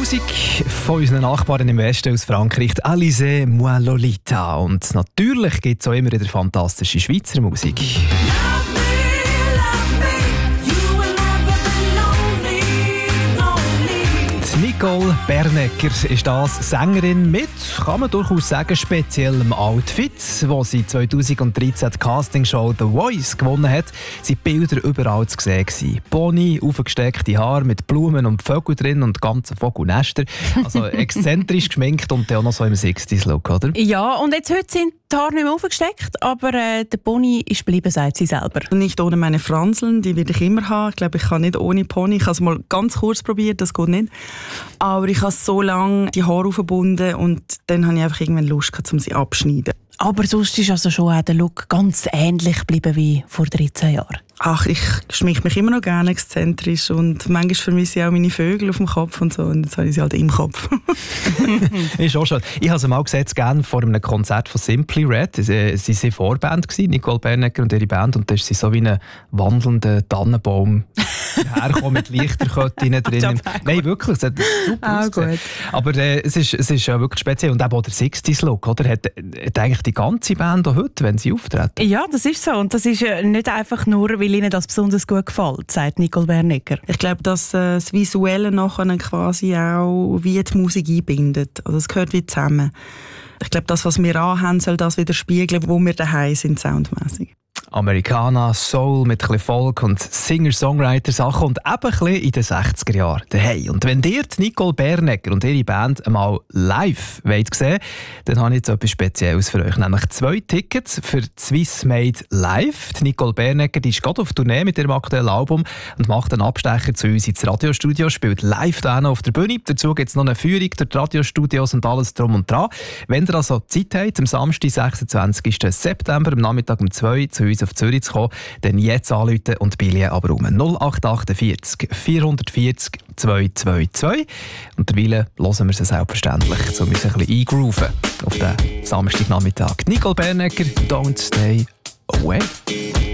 Musik von unseren Nachbarn im Westen aus Frankreich, Alizé Moi Lolita. Und natürlich gibt es auch immer wieder fantastische Schweizer Musik. Nicole Bernecker ist das, Sängerin mit, kann man durchaus sagen, speziellem Outfit, wo sie 2013 die Castingshow «The Voice» gewonnen hat. Sind Bilder überall zu sehen gewesen. Pony, aufgesteckte Haare mit Blumen und Vögel drin und ganze Vogelnester. Also exzentrisch geschminkt und dann auch noch so im 60s-Look, oder? Ja, und jetzt heute sind die Haare nicht mehr aufgesteckt, aber der Pony ist geblieben, sagt sie selber. Nicht ohne meine Franseln, die will ich immer haben. Ich glaube, ich kann nicht ohne Pony. Ich habe es mal ganz kurz probiert, das geht nicht. Aber ich habe so lange die Haare aufgebunden und dann habe ich einfach irgendwann Lust gehabt, um sie abzuschneiden. Aber sonst ist also schon auch der Look ganz ähnlich geblieben wie vor 13 Jahren. Ach, ich schminke mich immer noch gerne exzentrisch und manchmal vermisse ich auch meine Vögel auf dem Kopf und so und jetzt habe ich sie halt im Kopf. Ist auch schön. Ich habe sie mal gesehen, gerne vor einem Konzert von Simply Red. Sie waren Vorband, Nicole Bernecker und ihre Band, und da ist sie so wie ein wandelnder Tannenbaum hergekommen mit Lichterketten drin. Nein, wirklich, es hat super ausgesehen. Aber es ist ja wirklich speziell. Und eben auch der 60s-Look, oder? Hat eigentlich die ganze Band auch heute, wenn sie auftreten? Ja, das ist so. Und das ist nicht einfach nur, weil ihnen das besonders gut gefällt, sagt Nicole Bernecker. Ich glaube, dass das Visuelle nachher quasi auch wie die Musik einbindet. Also es gehört wie zusammen. Ich glaube, das, was wir anhaben, soll das widerspiegeln, wo wir daheim sind, soundmäßig. Americana, Soul mit ein bisschen Folk und Singer-Songwriter-Sachen und eben ein bisschen in den 60er Jahren daheim. Und wenn ihr Nicole Bernecker und ihre Band einmal live wollt sehen, dann habe ich jetzt etwas Spezielles für euch, nämlich 2 Tickets für Swiss Made Live. Die Nicole Bernecker, die ist gerade auf Tournee mit ihrem aktuellen Album und macht einen Abstecher zu uns ins Radiostudio, spielt live da auf der Bühne. Dazu gibt es noch eine Führung durch die Radiostudios und alles drum und dran. Wenn ihr also Zeit habt, am Samstag, 26. September, am Nachmittag um 2 zu uns auf Zürich zu kommen, dann jetzt anrufen und Billy abräumen. 0848 440 222. Und derweil hören wir sie selbstverständlich, um uns ein bisschen eingrooven auf den Samstagnachmittag. Nicole Bernecker, Don't Stay Away.